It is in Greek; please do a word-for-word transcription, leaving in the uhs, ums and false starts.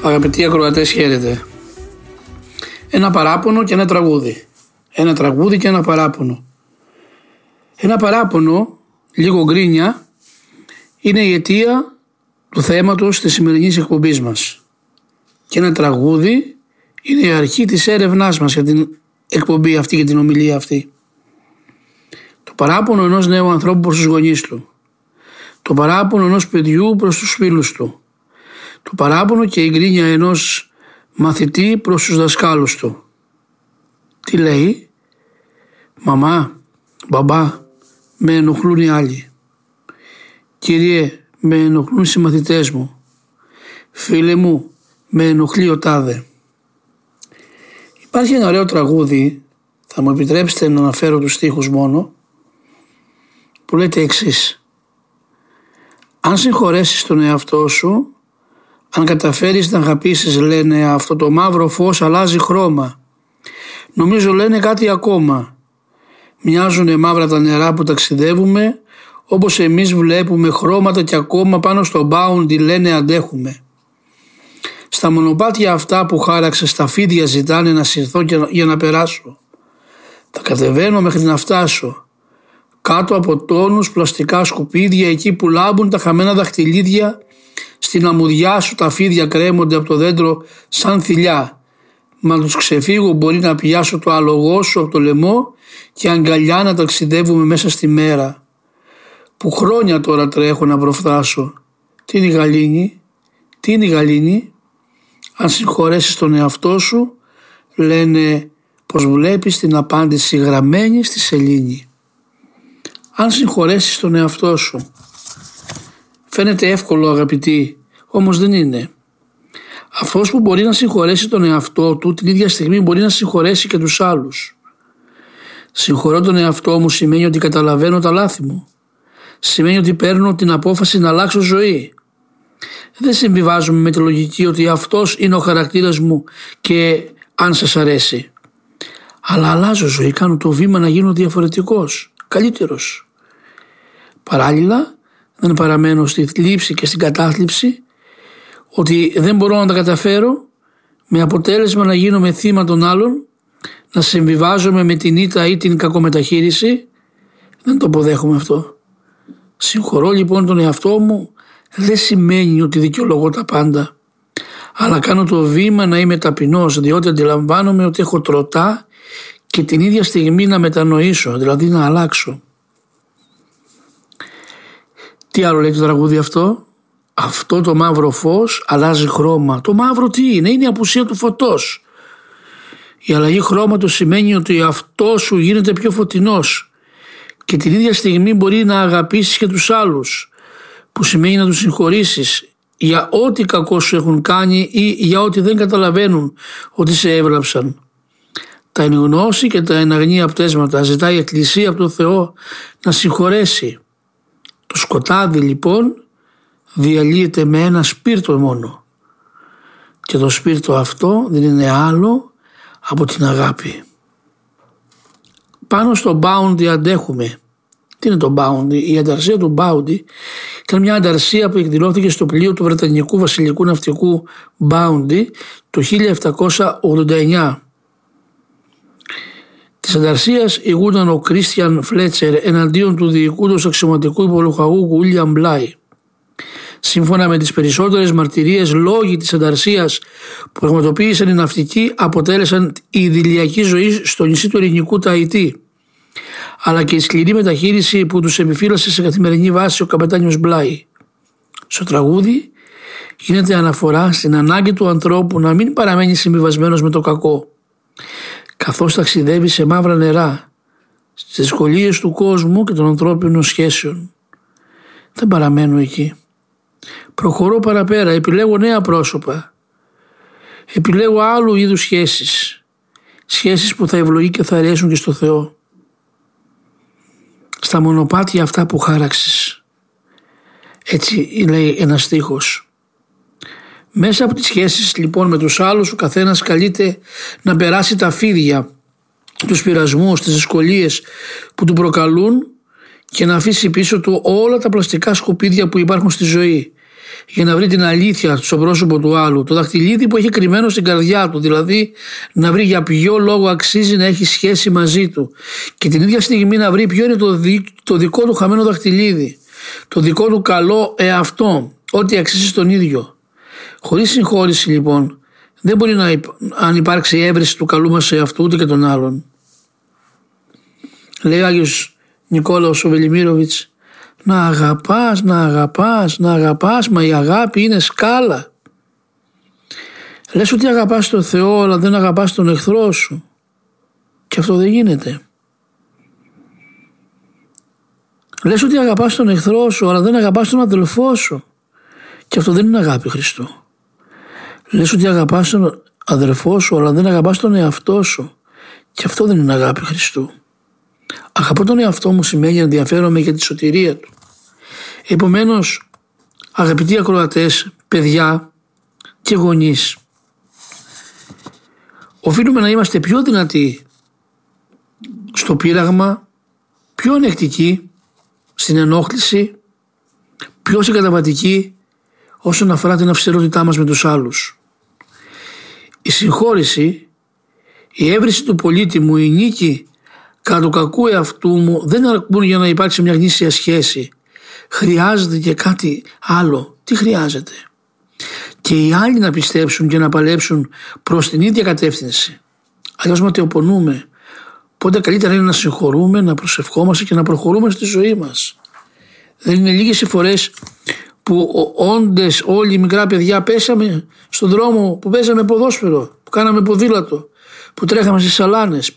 Αγαπητοί ακροατές, χαίρετε. Ένα παράπονο και ένα τραγούδι. Ένα τραγούδι και ένα παράπονο. Ένα παράπονο, λίγο γκρίνια, είναι η αιτία του θέματος της σημερινής εκπομπής μας. Και ένα τραγούδι είναι η αρχή της έρευνάς μας για την εκπομπή αυτή και την ομιλία αυτή. Το παράπονο ενός νέου ανθρώπου προς τους γονείς του. Το παράπονο ενός παιδιού προς τους φίλους του. Το παράπονο και η γκρίνια ενός μαθητή προς τους δασκάλους του. Τι λέει? Μαμά, μπαμπά, με ενοχλούν οι άλλοι. Κύριε, με ενοχλούν οι συμμαθητές μου. Φίλε μου, με ενοχλεί ο τάδε. Υπάρχει ένα ωραίο τραγούδι, θα μου επιτρέψετε να αναφέρω τους στίχους μόνο, που λέει τα εξής. Αν συγχωρέσεις τον εαυτό σου, αν καταφέρεις να αγαπήσεις, λένε, αυτό το μαύρο φως αλλάζει χρώμα. Νομίζω λένε κάτι ακόμα. Μοιάζουνε μαύρα τα νερά που ταξιδεύουμε, όπως εμείς βλέπουμε χρώματα και ακόμα πάνω στο Bounty λένε αντέχουμε. Στα μονοπάτια αυτά που χάραξε στα φίδια ζητάνε να συρθώ για να περάσω. Θα κατεβαίνω μέχρι να φτάσω. Κάτω από τόνους πλαστικά σκουπίδια, εκεί που λάμπουν τα χαμένα δαχτυλίδια, στην αμμουδιά σου τα φίδια κρέμονται από το δέντρο σαν θηλιά. Μα τους ξεφύγω μπορεί να πιάσω το άλογό σου από το λαιμό και αγκαλιά να ταξιδεύουμε μέσα στη μέρα. Που χρόνια τώρα τρέχω να προφθάσω. Τι είναι η γαλήνη, τι είναι η γαλήνη? Αν συγχωρέσεις τον εαυτό σου, λένε πως βλέπεις την απάντηση γραμμένη στη σελήνη. Αν συγχωρέσεις τον εαυτό σου. Φαίνεται εύκολο, αγαπητοί, όμως δεν είναι. Αυτός που μπορεί να συγχωρέσει τον εαυτό του, την ίδια στιγμή μπορεί να συγχωρέσει και τους άλλους. Συγχωρώ τον εαυτό μου σημαίνει ότι καταλαβαίνω τα λάθη μου. Σημαίνει ότι παίρνω την απόφαση να αλλάξω ζωή. Δεν συμβιβάζομαι με τη λογική ότι αυτός είναι ο χαρακτήρας μου και αν σας αρέσει. Αλλά αλλάζω ζωή, κάνω το βήμα να γίνω διαφορετικός, καλύτερος. Παράλληλα, δεν παραμένω στη θλίψη και στην κατάθλιψη ότι δεν μπορώ να τα καταφέρω, με αποτέλεσμα να γίνομαι θύμα των άλλων, να συμβιβάζομαι με την ήττα ή την κακομεταχείριση. Δεν το αποδέχομαι αυτό. Συγχωρώ λοιπόν τον εαυτό μου, δεν σημαίνει ότι δικαιολογώ τα πάντα, αλλά κάνω το βήμα να είμαι ταπεινός, διότι αντιλαμβάνομαι ότι έχω τροτά και την ίδια στιγμή να μετανοήσω, δηλαδή να αλλάξω. Τι άλλο λέει το τραγούδι αυτό? Αυτό το μαύρο φως αλλάζει χρώμα. Το μαύρο τι είναι? Είναι η απουσία του φωτός. Η αλλαγή χρώματος σημαίνει ότι αυτό σου γίνεται πιο φωτεινός και την ίδια στιγμή μπορεί να αγαπήσεις και τους άλλους, που σημαίνει να τους συγχωρήσεις για ό,τι κακό σου έχουν κάνει ή για ό,τι δεν καταλαβαίνουν ότι σε έβλαψαν. Τα εν γνώση και τα εν αγνία πτέσματα ζητάει η Εκκλησία από τον Θεό να συγχωρέσει. Το σκοτάδι λοιπόν διαλύεται με ένα σπίρτο μόνο, και το σπίρτο αυτό δεν είναι άλλο από την αγάπη. Πάνω στο Bounty αντέχουμε. Τι είναι το Bounty? Η ανταρσία του Bounty ήταν μια ανταρσία που εκδηλώθηκε στο πλοίο του Βρετανικού Βασιλικού Ναυτικού Bounty το χίλια επτακόσια ογδόντα εννιά. Της ανταρσίας ηγούνταν ο Κρίστιαν Φλέτσερ εναντίον του διοικούντος αξιωματικού υπολογαγού William Bligh. Σύμφωνα με τις περισσότερες μαρτυρίες, λόγοι της ανταρσίας που πραγματοποίησαν οι ναυτικοί αποτέλεσαν η ιδηλιακή ζωή στο νησί του Ειρηνικού Ταϊτή, αλλά και η σκληρή μεταχείριση που τους επιφύλασε σε καθημερινή βάση ο καπετάνιος Bligh. Στο τραγούδι γίνεται αναφορά στην ανάγκη του ανθρώπου να μην παραμένει συμβιβασμένος με το κακό, καθώς ταξιδεύει σε μαύρα νερά, στις δυσκολίες του κόσμου και των ανθρώπινων σχέσεων. Δεν παραμένω εκεί. Προχωρώ παραπέρα, επιλέγω νέα πρόσωπα. Επιλέγω άλλου είδους σχέσεις. Σχέσεις που θα ευλογεί και θα αρέσουν και στο Θεό. Στα μονοπάτια αυτά που χάραξες. Έτσι λέει ένας στίχος. Μέσα από τις σχέσεις λοιπόν με τους άλλους, ο καθένας καλείται να περάσει τα φίδια, τους πειρασμούς, τις δυσκολίες που του προκαλούν και να αφήσει πίσω του όλα τα πλαστικά σκουπίδια που υπάρχουν στη ζωή για να βρει την αλήθεια στο πρόσωπο του άλλου, το δαχτυλίδι που έχει κρυμμένο στην καρδιά του, δηλαδή να βρει για ποιο λόγο αξίζει να έχει σχέση μαζί του και την ίδια στιγμή να βρει ποιο είναι το, δι, το δικό του χαμένο δαχτυλίδι, το δικό του καλό εαυτό, ό,τι αξίζει στον ίδιο. Χωρίς συγχώρηση λοιπόν δεν μπορεί να υπ, αν υπάρξει έβρεση του καλού μας εαυτού ούτε και των άλλων. Λέει ο Άγιος Νικόλαος ο Βελιμίροβιτς, να αγαπάς, να αγαπάς, να αγαπάς, μα η αγάπη είναι σκάλα. Λες ότι αγαπάς τον Θεό αλλά δεν αγαπάς τον εχθρό σου και αυτό δεν γίνεται. Λες ότι αγαπάς τον εχθρό σου αλλά δεν αγαπάς τον αδελφό σου και αυτό δεν είναι αγάπη Χριστού. Λες ότι αγαπάς τον αδελφό σου αλλά δεν αγαπάς τον εαυτό σου και αυτό δεν είναι αγάπη Χριστού. Αγαπώ τον εαυτό μου σημαίνει ενδιαφέρομαι για τη σωτηρία του. Επομένως, αγαπητοί ακροατές, παιδιά και γονείς, οφείλουμε να είμαστε πιο δυνατοί στο πείραγμα, πιο ανεκτικοί στην ενόχληση, πιο συγκαταβατικοί όσον αφορά την αυστηρότητά μας με τους άλλους. Η συγχώρηση, η έβριση του πολίτη μου, η νίκη κατά του κακού εαυτού μου δεν αρκούν για να υπάρξει μια γνήσια σχέση. Χρειάζεται και κάτι άλλο. Τι χρειάζεται? Και οι άλλοι να πιστέψουν και να παλέψουν προς την ίδια κατεύθυνση. Αλλιώς ματαιοπονούμε. Πότε καλύτερα είναι να συγχωρούμε, να προσευχόμαστε και να προχωρούμε στη ζωή μας. Δεν είναι λίγες οι φορές που όντες όλοι οι μικρά παιδιά πέσαμε στον δρόμο, που παίζαμε ποδόσφαιρο, που κάναμε ποδήλατο, που τρέχαμε στις σαλάνες.